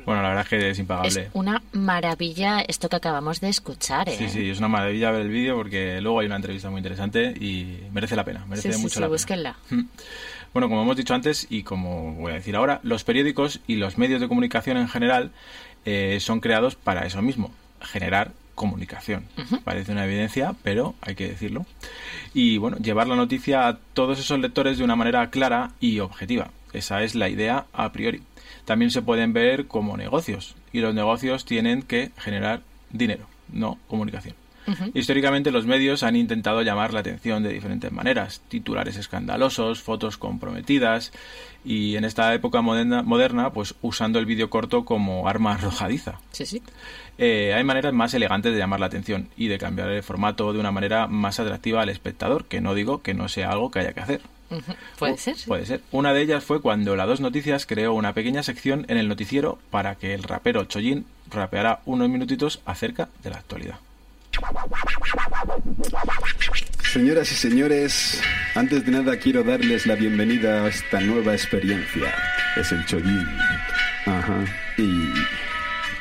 Bueno, la verdad es que es impagable. Es una maravilla esto que acabamos de escuchar, ¿eh? Sí, es una maravilla ver el vídeo porque luego hay una entrevista muy interesante y merece la pena, merece mucho la pena. Búsquenla. Bueno, como hemos dicho antes y como voy a decir ahora, los periódicos y los medios de comunicación en general son creados para eso mismo, generar comunicación. Parece una evidencia, pero hay que decirlo. Y bueno, llevar la noticia a todos esos lectores de una manera clara y objetiva. Esa es la idea a priori. También se pueden ver como negocios, y los negocios tienen que generar dinero, no comunicación. Históricamente los medios han intentado llamar la atención de diferentes maneras, titulares escandalosos, fotos comprometidas, y en esta época moderna pues usando el vídeo corto como arma arrojadiza. Sí. Hay maneras más elegantes de llamar la atención y de cambiar el formato de una manera más atractiva al espectador, que no digo que no sea algo que haya que hacer. Puede ser. Puede ser. Una de ellas fue cuando La 2 Noticias creó una pequeña sección en el noticiero para que el rapero Chollín rapeara unos minutitos acerca de la actualidad. Señoras y señores, antes de nada quiero darles la bienvenida a esta nueva experiencia. Es el Chollín. Ajá. Y